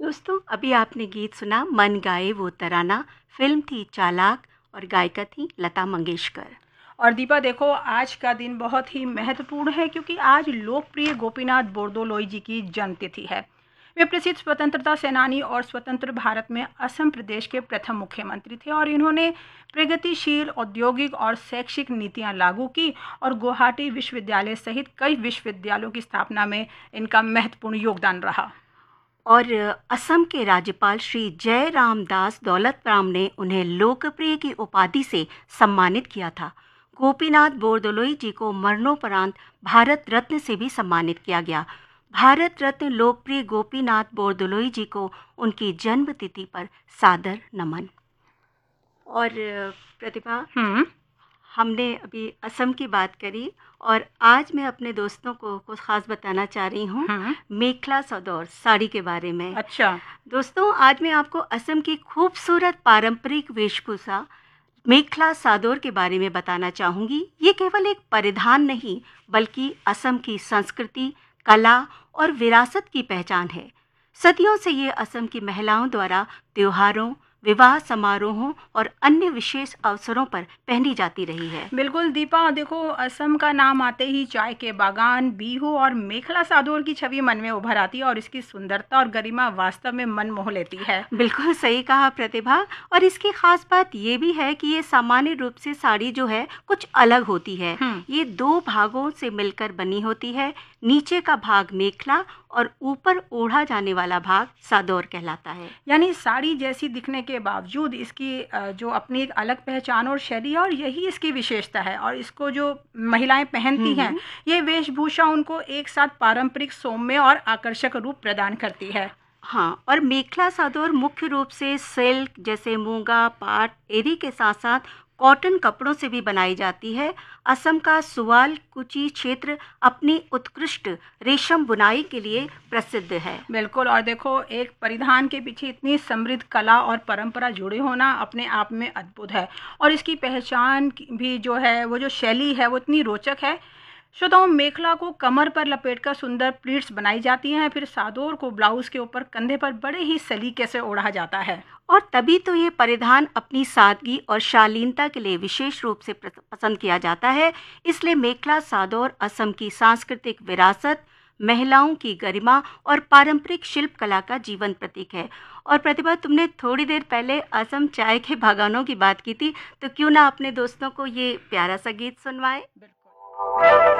दोस्तों, अभी आपने गीत सुना मन गाए वो तराना। फिल्म थी चालाक और गायिका थी लता मंगेशकर। और दीपा देखो, आज का दिन बहुत ही महत्वपूर्ण है क्योंकि आज लोकप्रिय गोपीनाथ बोरदोलोई जी की जन्मतिथि है। वे प्रसिद्ध स्वतंत्रता सेनानी और स्वतंत्र भारत में असम प्रदेश के प्रथम मुख्यमंत्री थे और इन्होंने प्रगतिशील औद्योगिक और शैक्षिक नीतियां लागू की और गुवाहाटी विश्वविद्यालय सहित कई विश्वविद्यालयों की स्थापना में इनका महत्वपूर्ण योगदान रहा। और असम के राज्यपाल श्री जयराम दास दौलतराम ने उन्हें लोकप्रिय की उपाधि से सम्मानित किया था। गोपीनाथ बोरदोलोई जी को मरणोपरांत भारत रत्न से भी सम्मानित किया गया। भारत रत्न लोकप्रिय गोपीनाथ बोरदोलोई जी को उनकी जन्म तिथि पर सादर नमन। और प्रतिभा, हम्म। हमने अभी असम की बात करी और आज मैं अपने दोस्तों को कुछ खास बताना चाह रही हूँ मेखला चादोर साड़ी के बारे में। अच्छा। दोस्तों, आज मैं आपको असम की खूबसूरत पारंपरिक वेशभूषा मेखला चादोर के बारे में बताना चाहूँगी। ये केवल एक परिधान नहीं बल्कि असम की संस्कृति, कला और विरासत की पहचान है। सदियों से ये असम की महिलाओं द्वारा त्योहारों, विवाह समारोहों और अन्य विशेष अवसरों पर पहनी जाती रही है। बिल्कुल दीपा, देखो असम का नाम आते ही चाय के बागान, बिहू और मेखला चादोर की छवि मन में उभर आती है और इसकी सुंदरता और गरिमा वास्तव में मन मोह लेती है। बिल्कुल सही कहा प्रतिभा। और इसकी खास बात ये भी है कि ये सामान्य रूप से साड़ी जो है कुछ अलग होती है। ये दो भागों से मिलकर बनी होती है। नीचे का भाग मेखला और ऊपर ओढ़ा जाने वाला भाग चादोर कहलाता है। यानी साड़ी जैसी दिखने के बावजूद इसकी जो अपनी एक अलग पहचान और शैली है और यही इसकी विशेषता है। और इसको जो महिलाएं पहनती हैं, ये वेशभूषा उनको एक साथ पारंपरिक सौम्य और आकर्षक रूप प्रदान करती है। हाँ, और मेखला चादोर मुख्य रूप से सिल्क जैसे मूंगा, पाट, एरी के साथ साथ कॉटन कपड़ों से भी बनाई जाती है। असम का सुवाल कुची क्षेत्र अपनी उत्कृष्ट रेशम बुनाई के लिए प्रसिद्ध है। बिल्कुल। और देखो, एक परिधान के पीछे इतनी समृद्ध कला और परंपरा जुड़े होना अपने आप में अद्भुत है और इसकी पहचान भी जो है, वो जो शैली है वो इतनी रोचक है। श्रोताओं, मेखला को कमर पर लपेटकर सुंदर प्लीट्स बनाई जाती हैं, फिर चादोर को ब्लाउज के ऊपर कंधे पर बड़े ही सलीके से ओढ़ा जाता है। और तभी तो ये परिधान अपनी सादगी और शालीनता के लिए विशेष रूप से पसंद किया जाता है। इसलिए मेखला चादोर असम की सांस्कृतिक विरासत, महिलाओं की गरिमा और पारंपरिक शिल्प कला का जीवन प्रतीक है। और प्रतिभा, तुमने थोड़ी देर पहले असम चाय के बागानों की बात की थी, तो क्यों ना अपने दोस्तों को ये प्यारा सा गीत सुनवाए।